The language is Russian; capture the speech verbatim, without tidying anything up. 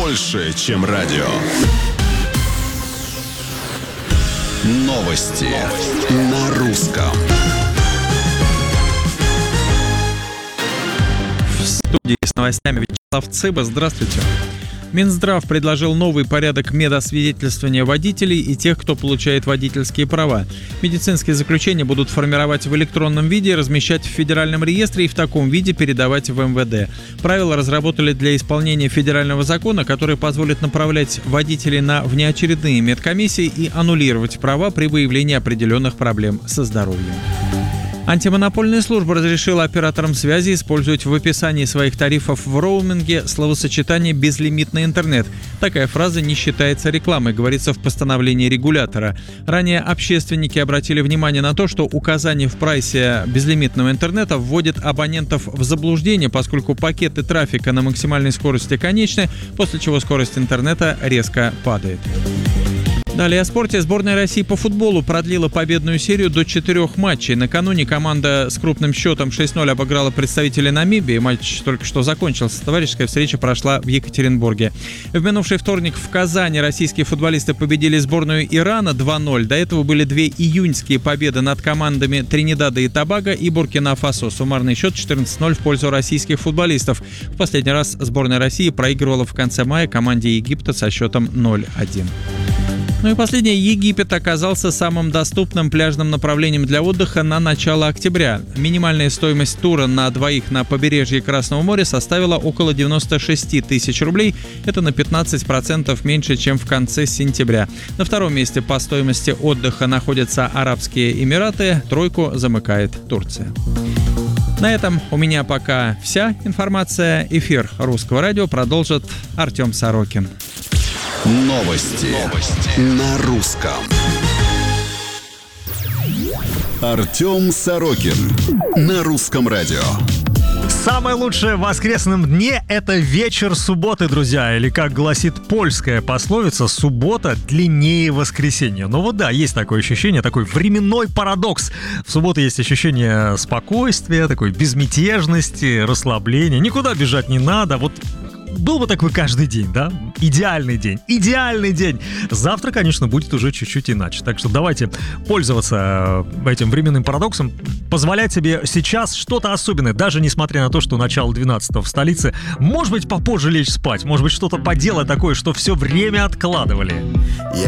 больше, чем радио. Новости на русском. В студии с новостями Вячеслав Цыба. Здравствуйте. Минздрав предложил новый порядок медосвидетельствования водителей и тех, кто получает водительские права. Медицинские заключения будут формировать в электронном виде, размещать в федеральном реестре и в таком виде передавать в эм вэ дэ. Правила разработали для исполнения федерального закона, который позволит направлять водителей на внеочередные медкомиссии и аннулировать права при выявлении определенных проблем со здоровьем. Антимонопольная служба разрешила операторам связи использовать в описании своих тарифов в роуминге словосочетание «безлимитный интернет». Такая фраза не считается рекламой, говорится в постановлении регулятора. Ранее общественники обратили внимание на то, что указание в прайсе безлимитного интернета вводит абонентов в заблуждение, поскольку пакеты трафика на максимальной скорости конечны, после чего скорость интернета резко падает. Далее о спорте. Сборная России по футболу продлила победную серию до четырех матчей. Накануне команда с крупным счетом шесть ноль обыграла представителей Намибии. Матч только что закончился. Товарищеская встреча прошла в Екатеринбурге. В минувший вторник в Казани российские футболисты победили сборную Ирана два ноль. До этого были две июньские победы над командами Тринидада и Тобаго и Буркина-Фасо. Суммарный счет четырнадцать ноль в пользу российских футболистов. В последний раз сборная России проигрывала в конце мая команде Египта со счетом ноль один. Ну и последнее. Египет оказался самым доступным пляжным направлением для отдыха на начало октября. Минимальная стоимость тура на двоих на побережье Красного моря составила около девяносто шесть тысяч рублей. Это на пятнадцать процентов меньше, чем в конце сентября. На втором месте по стоимости отдыха находятся Арабские Эмираты. Тройку замыкает Турция. На этом у меня пока вся информация. Эфир Русского радио продолжит Артем Сорокин. Новости, Новости. На русском. Артем Сорокин. На Русском радио. Самое лучшее в воскресном дне – это вечер субботы, друзья. Или, как гласит польская пословица, суббота длиннее воскресенья. Ну вот да, есть такое ощущение, такой временной парадокс. В субботу есть ощущение спокойствия, такой безмятежности, расслабления. Никуда бежать не надо. Вот был бы такой каждый день, да? Идеальный день, идеальный день. Завтра, конечно, будет уже чуть-чуть иначе. Так что давайте пользоваться этим временным парадоксом, позволять себе сейчас что-то особенное, даже несмотря на то, что начало двенадцатого в столице. Может быть, попозже лечь спать, может быть, что-то поделать такое, что все время откладывали. Я